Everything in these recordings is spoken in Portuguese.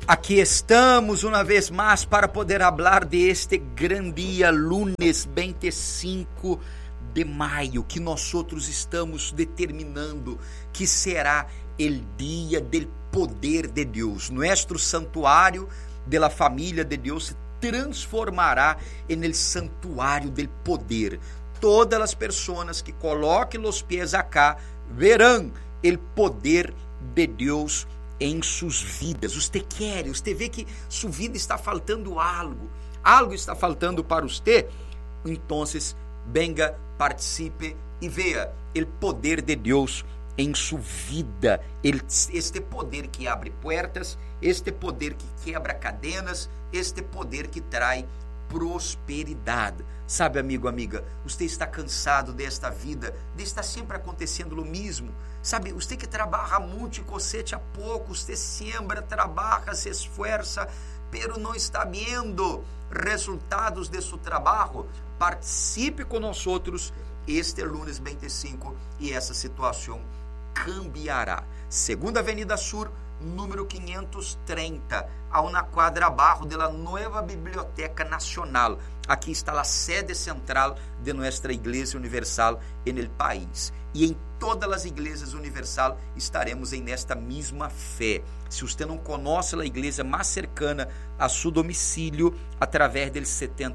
Aqui estamos uma vez más para poder hablar de este gran día, lunes 25 de maio, que nós outros estamos determinando que será el dia del poder de Deus. Nuestro santuário de la família de Deus se transformará en el santuário del poder. Todas as pessoas que coloquem os pés acá verão el poder de Deus em suas vidas. Você quer, você vê que sua vida está faltando algo está faltando para você, então venga, participe e veja o poder de Deus em sua vida, este poder que abre portas, este poder que quebra cadenas, este poder que traz prosperidade. Sabe, amigo, amiga, você está cansado desta vida, de estar sempre acontecendo o mesmo. Sabe, você que trabalha muito e cosete a pouco, você siembra, trabalha, se esforça, pero não está vendo resultados de seu trabalho. Participe com nós outros este lunes 25 e essa situação cambiará. Segunda Avenida Sur, número 530, a uma quadra abaixo da nova Biblioteca Nacional. Aqui está a sede central de nossa Igreja Universal no país. E em todas as igrejas universal estaremos nesta mesma fé. Se você não conhece a igreja mais cercana a seu domicílio, através del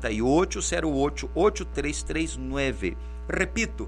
7808-8339. Repito,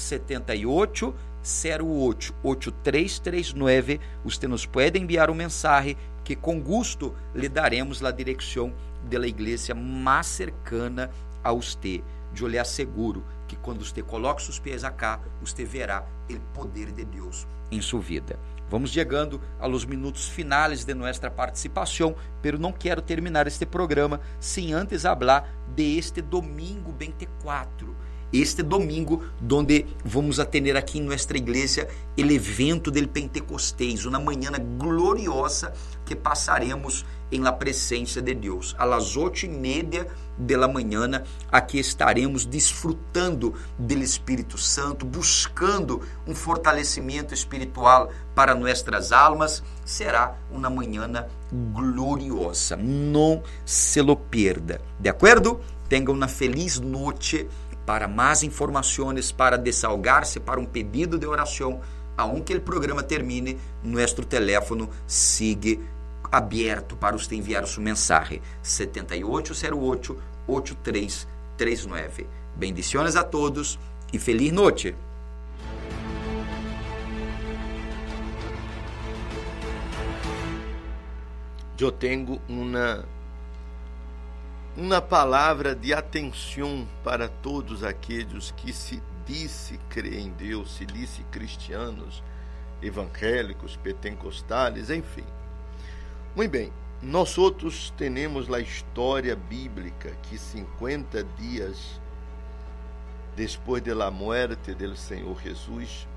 7808-8339. Você nos pode enviar um mensagem que com gosto lhe daremos a direção da igreja mais cercana a você. Eu lhe asseguro que quando você coloca seus pés acá, você verá o poder de Deus em sua vida. Vamos chegando aos minutos finais de nossa participação, pero não quero terminar este programa sem antes falar de este domingo 24. Este domingo, onde vamos atender aqui em nossa igreja o evento del Pentecostés, uma manhã gloriosa que passaremos em la presença de Deus. A las 8:30 da manhã, aqui estaremos desfrutando do Espírito Santo, buscando um fortalecimento espiritual para nossas almas. Será uma manhã gloriosa. Não se lo perda. De acordo? Tenha uma feliz noite. Para mais informações, para desahogar-se, para um pedido de oração, aonde o programa termine, nosso telefone sigue aberto para você enviar sua mensagem. 7808-8339. Bendiciones a todos e feliz noite. Eu tenho uma palavra de atenção para todos aqueles que se disse crer em Deus, se disse cristianos, evangélicos, pentecostais, enfim. Muito bem, nós outros temos a história bíblica que 50 dias depois da morte do Senhor Jesus,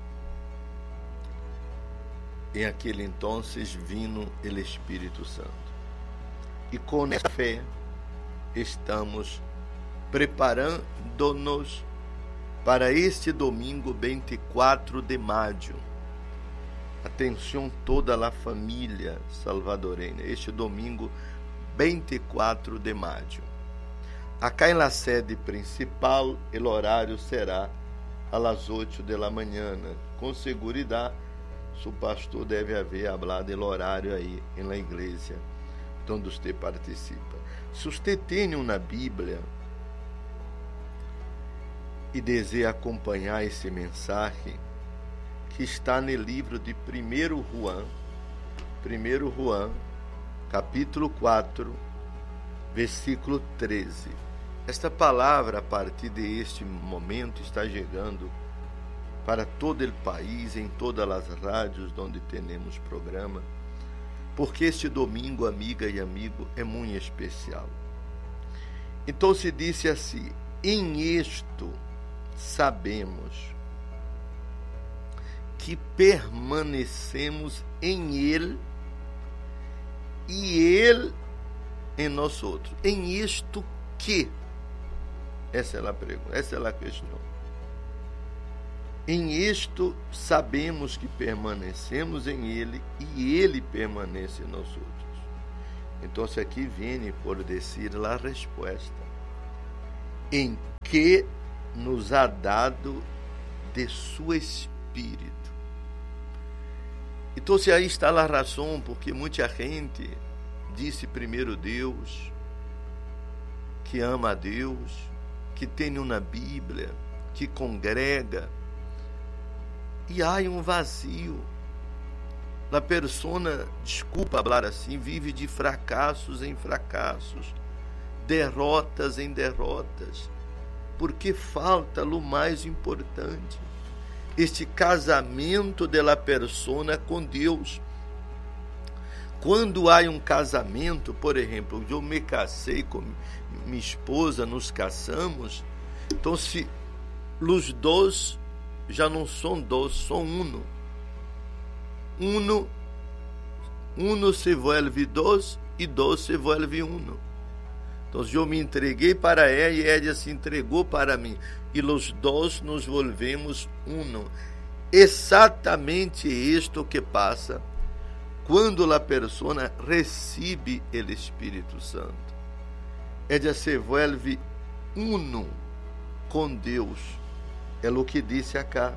em aquele entonces vino o Espírito Santo. E com essa fé estamos preparando-nos para este domingo 24 de maio. Atenção toda a família salvadorenha. Este domingo 24 de maio. Acá na sede principal, o horário será às 8 da manhã. Com segurança, o pastor deve haver hablado do horário aí na igreja onde você participa. Se você tem uma Bíblia e deseja acompanhar esse mensagem, que está no livro de 1 Juan, capítulo 4, versículo 13. Esta palavra, a partir deste momento, está chegando para todo o país, em todas as rádios onde temos programa, porque este domingo, amiga e amigo, é muito especial. Então se disse assim: em isto sabemos que permanecemos em Ele e Ele em nós outros. Em isto que? Essa é a pergunta, essa é a questão. Em isto sabemos que permanecemos em Ele e Ele permanece em nós outros. Então aqui vem por dizer a resposta. Em que nos ha dado de su Espírito. Então aí está a razão porque muita gente disse primeiro Deus, que ama a Deus, que tem uma Bíblia, que congrega, e há um vazio. A persona, desculpa falar assim, vive de fracassos em fracassos, derrotas em derrotas, porque falta o mais importante, este casamento da persona com Deus. Quando há um casamento, por exemplo, eu me casei com minha esposa, nos casamos, então se os dois já não são dois, são um. Uno se vuelve dois e dois se vuelve uno. Então eu me entreguei para ela e ela se entregou para mim. E os dois nos volvemos uno. Exatamente isto que passa quando a persona recebe o Espírito Santo. Ela se vuelve uno com Deus. É o que disse acá.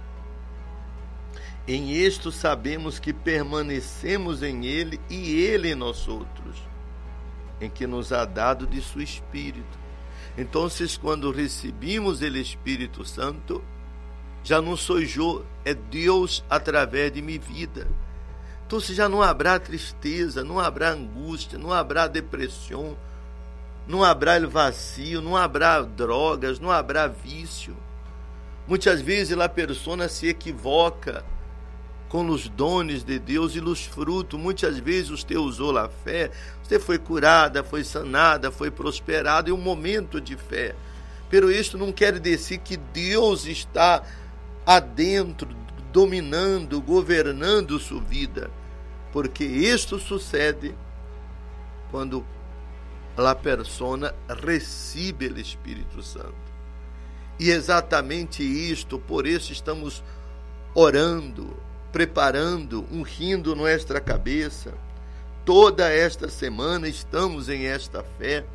Em isto sabemos que permanecemos em Ele e Ele em nós outros, em que nos ha dado de seu Espírito. Então, quando recebemos o Espírito Santo, já não sou eu, é Deus através de minha vida. Então, já não haverá tristeza, não haverá angústia, não haverá depressão, não haverá vazio, não haverá drogas, não haverá vício. Muitas vezes a pessoa se equivoca com os dones de Deus e os frutos. Muitas vezes você usou a fé, você foi curada, foi sanada, foi prosperada, é um momento de fé. Pero isto não quer dizer que Deus está adentro, dominando, governando sua vida, porque isto sucede quando a persona recebe o Espírito Santo. E exatamente isto, por isso estamos orando, preparando, ungindo nossa cabeça. Toda esta semana estamos em esta fé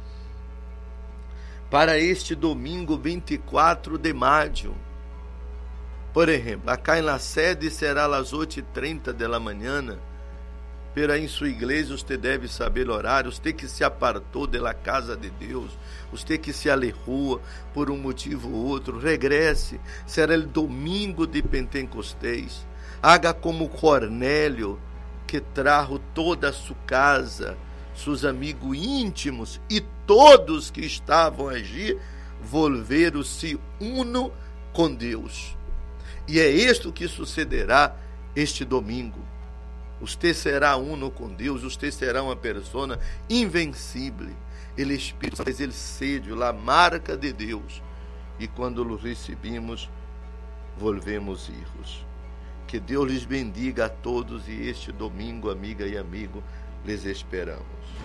para este domingo 24 de maio. Por exemplo, acá na sede será às 8h30 da manhã, pero em sua igreja você deve saber o horário, você que se apartou da casa de Deus, você que se alejou por um motivo ou outro, regresse, será o domingo de Pentecostés. Haga como Cornélio, que trajo toda a sua casa, seus amigos íntimos e todos que estavam allí, volveram-se uno com Deus. E é isto que sucederá este domingo. Você será uno com Deus, você será uma pessoa invencível. Ele Espírito faz ele sede, a marca de Deus. E quando o recebemos, volvemos hijos. Que Deus lhes bendiga a todos e este domingo, amiga e amigo, les esperamos.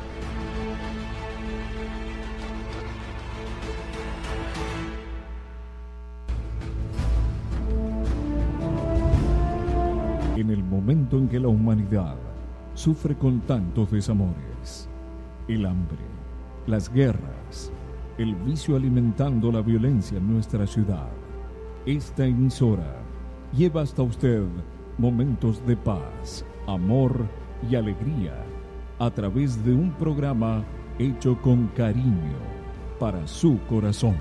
En el momento en que la humanidad sufre con tantos desamores, el hambre, las guerras, el vicio alimentando la violencia en nuestra ciudad, esta emisora lleva hasta usted momentos de paz, amor y alegría a través de un programa hecho con cariño para su corazón.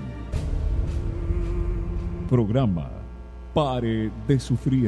Programa Pare de Sufrir.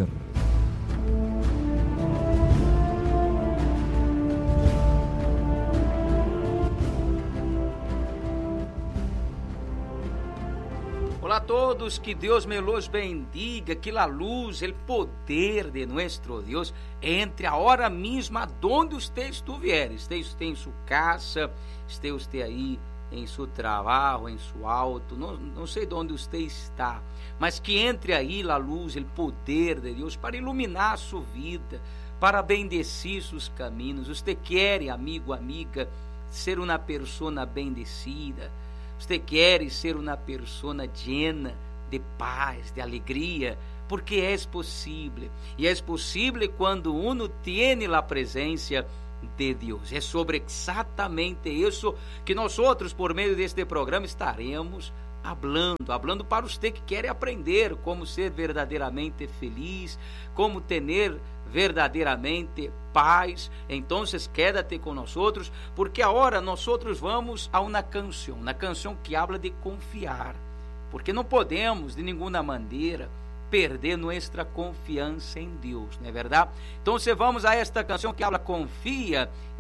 Olá a todos, que Deus me los bendiga, que a luz, o poder de nosso Deus entre agora mesmo aonde você estiver, esteja em sua casa, esteja aí em seu trabalho, em seu auto, não sei de onde você está, mas que entre aí a luz, o poder de Deus para iluminar a sua vida, para bendecir seus caminhos. Você quer, amigo, amiga, ser uma pessoa bendecida? Você quer ser uma pessoa llena de paz, de alegria? Porque é possível. E é possível quando uno tiene a presença de Deus. É sobre exatamente isso que nós outros, por meio deste programa, estaremos hablando para você que quer aprender como ser verdadeiramente feliz, como ter verdadeiramente paz. Então, quédate com nós outros, porque agora nós outros vamos a uma canção que habla de confiar, porque não podemos de nenhuma maneira perder nossa confiança em Deus, não é verdade? Então, vamos a esta canção que habla confia.